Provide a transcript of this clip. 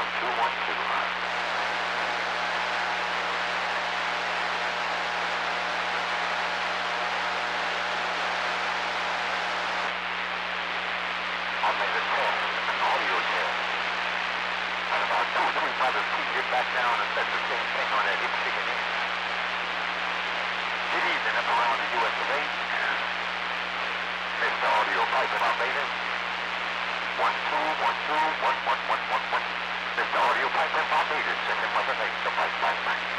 I made a test, an audio test. And about 2 or 3 brothers keyed it back down and said the same thing on their hip chicken in. Good evening up around the U.S. of A. Mr. Audio Pipe in Barbados. 1, 2, 1, 2, 1, 1, 1, 1, 1. Mr. Audio Pipe in Barbados, second Mother Nature, Pipe, Pipe, Pipe.